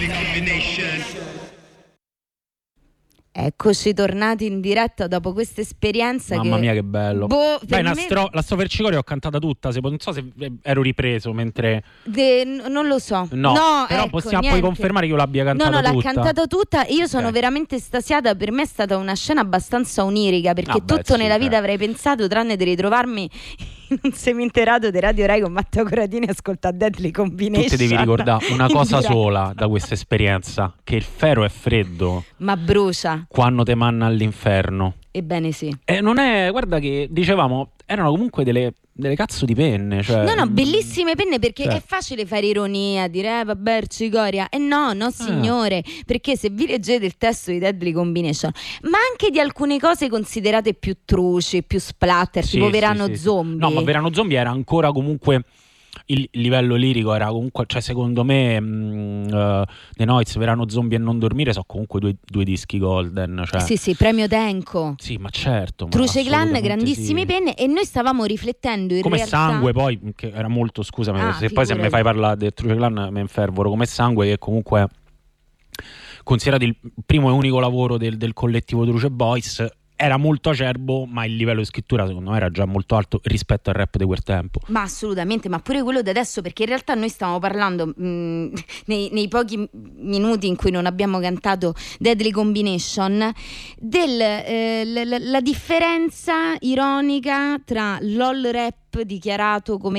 Eccoci tornati in diretta dopo questa esperienza. Mamma mia che bello. Beh, me... la sto per Cicoria ho cantata tutta, non so se ero ripreso mentre... non lo so. No, però ecco, puoi confermare che io l'abbia cantata tutta? No, l'ha cantata tutta. Io sono veramente estasiata. Per me è stata una scena abbastanza onirica, perché nella vita avrei pensato, tranne di ritrovarmi in un seminterrato di Radio Rai con Matteo Coradini e ascoltare Deadly Combination. Tu ti devi ricordare una cosa sola da questa esperienza, che il ferro è freddo, ma brucia quando te manna all'inferno. Ebbene sì. Non è, guarda che dicevamo, erano comunque delle cazzo di penne, cioè... No, bellissime penne, perché è facile fare ironia, dire vabbè Cicoria, no signore, perché se vi leggete il testo di Deadly Combination, ma anche di alcune cose considerate più truci, più splatter, tipo Verano Zombie. No, ma Verano Zombie era ancora comunque... Il livello lirico era comunque, cioè secondo me The Noiz, Verano Zombie e Non Dormire sono comunque due dischi golden, cioè. Sì, premio Tenco. Sì, ma certo. Truce Clan, grandissime penne. E noi stavamo riflettendo in come realtà... Sangue, poi, che era molto, scusami, se mi fai parlare del Truce Clan me infervoro. Come Sangue, che comunque considerato il primo e unico lavoro del collettivo Truce Boys, era molto acerbo, ma il livello di scrittura secondo me era già molto alto rispetto al rap di quel tempo. Ma assolutamente, ma pure quello da adesso, perché in realtà noi stavamo parlando nei pochi minuti in cui non abbiamo cantato Deadly Combination la differenza ironica tra l'all rap dichiarato come